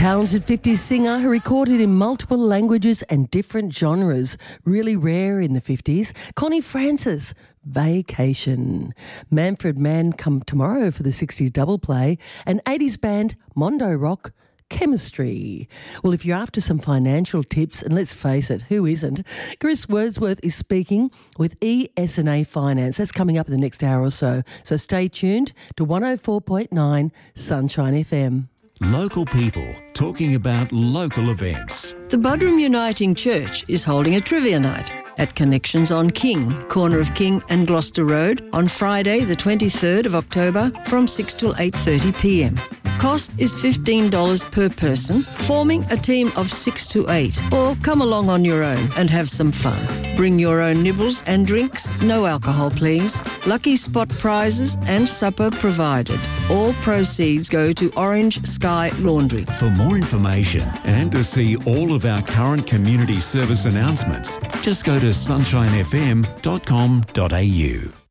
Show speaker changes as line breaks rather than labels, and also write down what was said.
Talented 50s singer who recorded in multiple languages and different genres. Really rare in the 50s. Connie Francis, Vacation. Manfred Mann come tomorrow for the 60s double play. And 80s band Mondo Rock, Chemistry. Well, if you're after some financial tips, and let's face it, who isn't? Chris Wordsworth is speaking with ES&A Finance. That's coming up in the next hour or so. So stay tuned to 104.9 Sunshine FM.
Local people talking about local events.
The Budrum Uniting Church is holding a trivia night at Connections on King, corner of King and Gloucester Road, on Friday the 23rd of October from 6 till 8:30pm. Cost is $15 per person, forming a team of 6 to 8, or come along on your own and have some fun. Bring your own nibbles and drinks, no alcohol please. Lucky spot prizes and supper provided. All proceeds go to Orange Sky Laundry.
For more information and to see all of our current community service announcements, just go to sunshinefm.com.au.